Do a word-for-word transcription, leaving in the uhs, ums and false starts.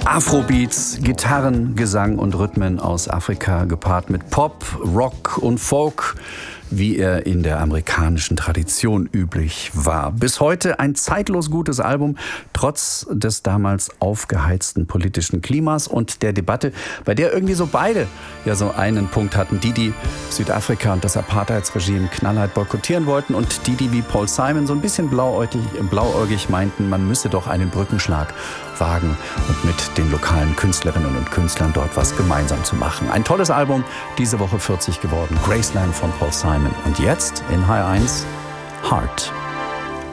Afrobeats, Gitarren, Gesang und Rhythmen aus Afrika, gepaart mit Pop, Rock und Folk, wie er in der amerikanischen Tradition üblich war. Bis heute ein zeitlos gutes Album, trotz des damals aufgeheizten politischen Klimas und der Debatte, bei der irgendwie so beide ja so einen Punkt hatten. Die, die Südafrika und das Apartheidsregime knallhart boykottieren wollten, und die, die wie Paul Simon so ein bisschen blauäugig, blauäugig meinten, man müsse doch einen Brückenschlag wagen und mit den lokalen Künstlerinnen und Künstlern dort was gemeinsam zu machen. Ein tolles Album, diese Woche vierzig geworden, Graceland von Paul Simon. Und jetzt in H R eins, Heart.